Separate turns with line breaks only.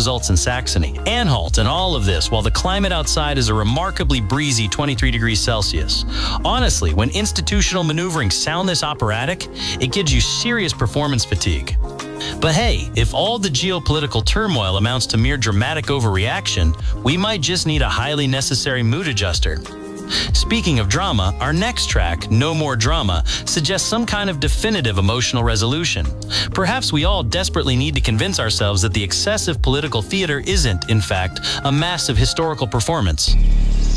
results in Saxony. Anhalt in all of this while the climate outside is a remarkably breezy 23 degrees Celsius. Honestly, when institutional maneuvering sound this operatic, it gives you serious performance fatigue. But hey, if all the geopolitical turmoil amounts to mere dramatic overreaction, we might just need a highly necessary mood adjuster. Speaking of drama, our next track, No More Drama, suggests some kind of definitive emotional resolution. Perhaps we all desperately need to convince ourselves that the excessive political theater isn't, in fact, a massive historical performance.